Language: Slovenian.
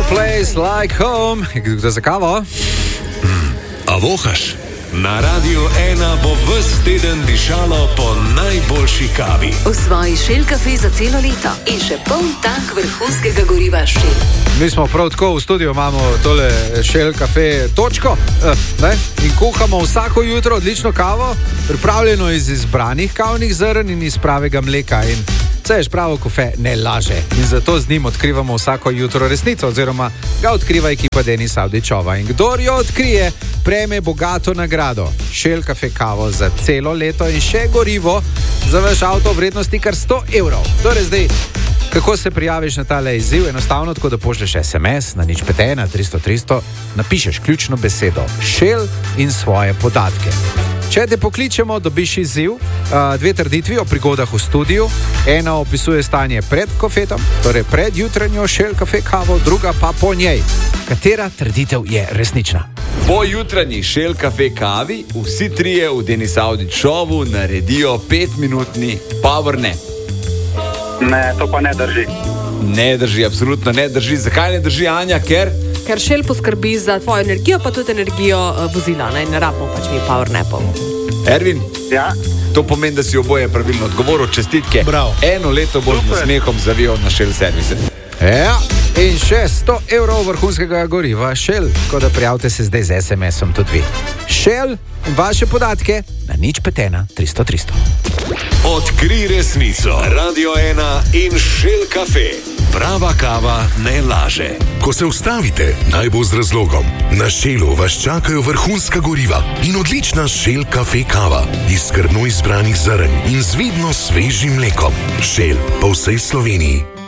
Place Like Home. Kdo za kavo? A vohaš? Na Radiu 1 bo ves teden dišalo po najboljši kavi. V svoji Shell kafe za celo leto in še poln tank vrhunskega goriva Shell. Mi smo prav tako v studiu, imamo tole Shell kafe točko in kuhamo vsako jutro odlično kavo, pripravljeno iz izbranih kavnih zrn in iz pravega mleka. In veš, pravo kafe ne laže. In zato z njim odkrivamo vsako jutro resnico, oziroma ga odkriva ekipa Denisa Avdićova. In kdor jo odkrije, prejme bogato nagrado. Shell kafe kavo za celo leto in še gorivo za vaš avto v vrednosti kar 100 evrov. Torej zdaj, kako se prijaviš na tale izziv? Enostavno, tako da pošlješ SMS na 051 300 300, napišeš ključno besedo Shell in svoje podatke. Če te pokličemo, dobiš izziv, dve trditvi o prigodah v studiu. Ena opisuje stanje pred kofetom, torej pred jutranjo Shell kafe kavo, druga pa po njej. Katera trditev je resnična? Po jutranji Shell kafe kavi vsi trije v Denisa Avdićovu naredijo 5-minutni power nap. Ne, to pa ne drži. Ne drži, absolutno ne drži. Zakaj ne drži, Anja? Ker Shell poskrbi za tvojo energijo, pa tudi energijo vozila, ne rabimo pač mi power napov. Ervin? Ja? To pomeni, da si oboje pravilno odgovoril. Čestitke. Bravo. Eno leto boš z smehom zavijal na Shell servise. Ja, in še 100 evrov vrhunskega goriva Shell, tako da prijavite se zdaj z SMS-om tudi vi. Shell in vaše podatke na 051 300 300. Odkrij resnico. Radio 1 in Shell kafe. Prava kava ne laže. Ko se ustavite, naj bo z razlogom. Na Shellu vas čakajo vrhunska goriva in odlična Shell kafe kava iz skrbno izbranih zrn in z vidno svežim mlekom. Shell po vsej Sloveniji.